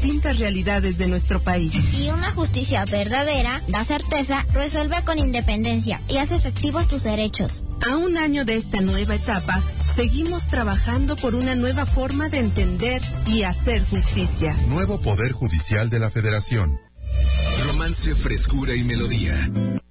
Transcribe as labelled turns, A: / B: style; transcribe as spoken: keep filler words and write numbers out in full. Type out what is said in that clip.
A: distintas realidades de nuestro país.
B: Y una justicia verdadera da certeza, resuelve con independencia y hace efectivos tus derechos.
A: A un año de esta nueva etapa, seguimos trabajando por una nueva forma de entender y hacer justicia.
C: Nuevo Poder Judicial de la Federación.
D: Romance, frescura y melodía.